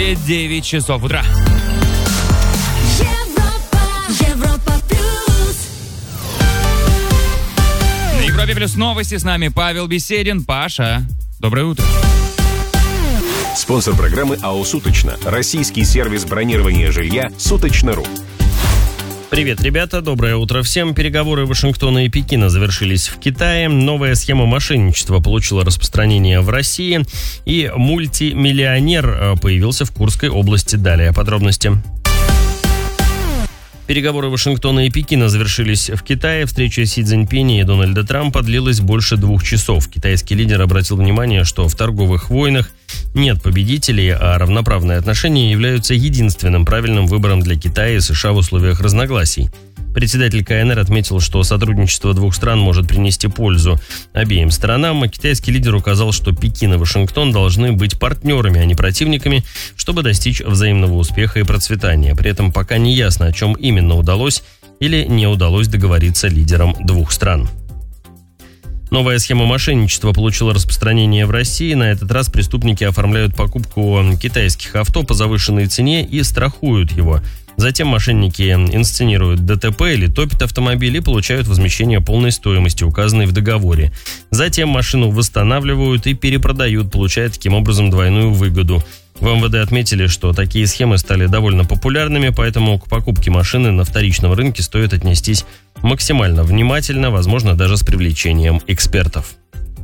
Москве 9 часов утра. Европа плюс. На Европе плюс новости. С нами Павел Беседин. Паша, доброе утро. Спонсор программы АО «Суточно». Российский сервис бронирования жилья «Суточно.ру». Привет, ребята, доброе утро всем. Переговоры Вашингтона и Пекина завершились в Китае. Новая схема мошенничества получила распространение в России. И мультимиллионер появился в Курской области. Далее подробности. Переговоры Вашингтона и Пекина завершились в Китае. Встреча Си Цзиньпиня и Дональда Трампа длилась больше 2 часов. Китайский лидер обратил внимание, что в торговых войнах нет победителей, а равноправные отношения являются единственным правильным выбором для Китая и США в условиях разногласий. Председатель КНР отметил, что сотрудничество двух стран может принести пользу обеим сторонам, а китайский лидер указал, что Пекин и Вашингтон должны быть партнерами, а не противниками, чтобы достичь взаимного успеха и процветания. При этом пока не ясно, о чем именно удалось или не удалось договориться лидерам двух стран. Новая схема мошенничества получила распространение в России. На этот раз преступники оформляют покупку китайских авто по завышенной цене и страхуют его. Затем мошенники инсценируют ДТП или топят автомобиль и получают возмещение полной стоимости, указанной в договоре. Затем машину восстанавливают и перепродают, получая таким образом двойную выгоду. В МВД отметили, что такие схемы стали довольно популярными, поэтому к покупке машины на вторичном рынке стоит отнестись максимально внимательно, возможно, даже с привлечением экспертов.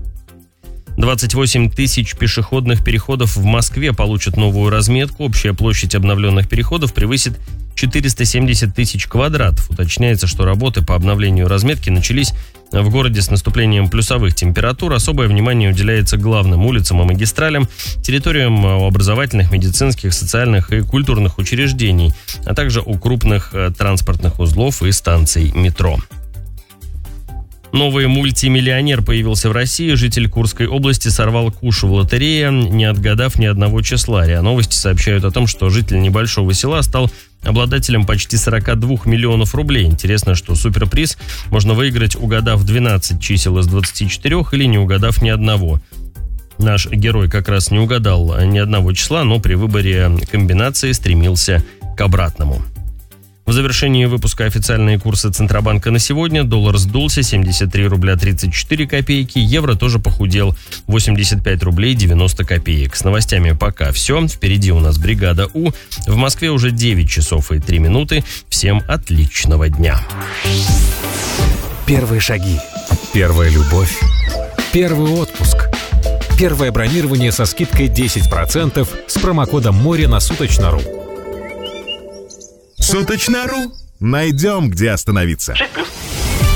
28 тысяч пешеходных переходов в Москве получат новую разметку. Общая площадь обновленных переходов превысит 470 тысяч квадратов. Уточняется, что работы по обновлению разметки начались в городе с наступлением плюсовых температур. Особое внимание уделяется главным улицам и магистралям, территориям образовательных, медицинских, социальных и культурных учреждений, а также у крупных транспортных узлов и станций метро. Новый мультимиллионер появился в России. Житель Курской области сорвал куш в лотерее, не отгадав ни одного числа. РИА Новости сообщают о том, что житель небольшого села стал обладателем почти 42 миллионов рублей. Интересно, что суперприз можно выиграть, угадав 12 чисел из 24 или не угадав ни одного. Наш герой как раз не угадал ни одного числа, но при выборе комбинации стремился к обратному. В завершении выпуска официальные курсы Центробанка на сегодня. Доллар сдулся, 73 рубля 34 копейки. Евро тоже похудел, 85 рублей 90 копеек. С новостями пока все. Впереди у нас бригада У. В Москве уже 9 часов и 3 минуты. Всем отличного дня. Первые шаги. Первая любовь. Первый отпуск. Первое бронирование со скидкой 10% с промокодом «Море» на Суточно.ру. Суточно.ру. Найдем, где остановиться. 6+.